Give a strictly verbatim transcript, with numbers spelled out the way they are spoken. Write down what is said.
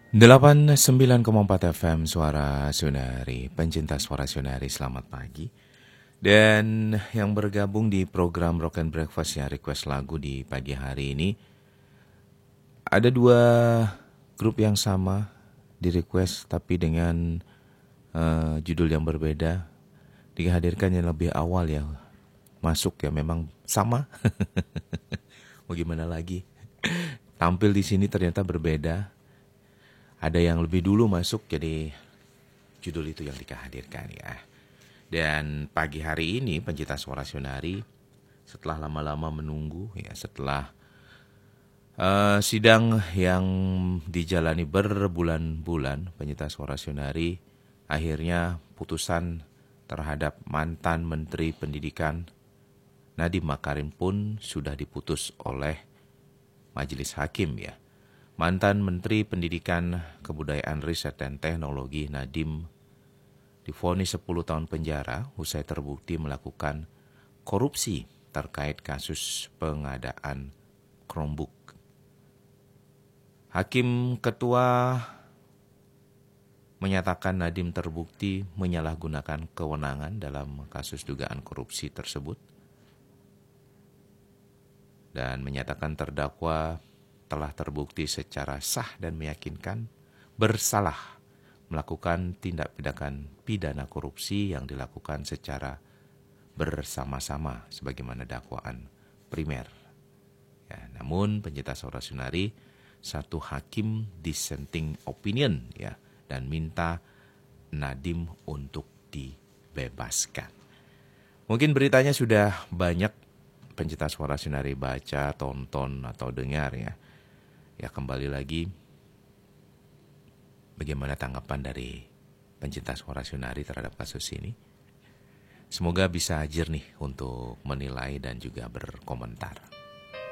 delapan puluh sembilan koma empat F M Suara Sunari, pencinta Suara Sunari, selamat pagi. Dan yang bergabung di program Rock and Breakfast yang request lagu di pagi hari ini, ada dua grup yang sama di request tapi dengan uh, judul yang berbeda. Dihadirkan yang lebih awal ya, masuk ya memang sama. Mau gimana lagi? Tampil di sini ternyata berbeda. Ada yang lebih dulu masuk, jadi judul itu yang dihadirkan ya. Dan pagi hari ini pencinta Suara Sunari, setelah lama-lama menunggu ya, setelah uh, sidang yang dijalani berbulan-bulan, pencinta Suara Sunari, akhirnya putusan terhadap mantan Menteri Pendidikan Nadiem Makarim pun sudah diputus oleh Majelis Hakim ya. Mantan Menteri Pendidikan, Kebudayaan, Riset, dan Teknologi Nadiem divonis sepuluh tahun penjara usai terbukti melakukan korupsi terkait kasus pengadaan Chromebook. Hakim Ketua menyatakan Nadiem terbukti menyalahgunakan kewenangan dalam kasus dugaan korupsi tersebut dan menyatakan terdakwa telah terbukti secara sah dan meyakinkan bersalah melakukan tindak pidana pidana korupsi yang dilakukan secara bersama-sama sebagaimana dakwaan primer. Ya, namun pencinta Suara Sunari, satu hakim dissenting opinion ya dan minta Nadiem untuk dibebaskan. Mungkin beritanya sudah banyak pencinta Suara Sunari baca, tonton atau dengar ya. Ya kembali lagi, bagaimana tanggapan dari pencinta Suara Sunari terhadap kasus ini? Semoga bisa jernih untuk menilai dan juga berkomentar.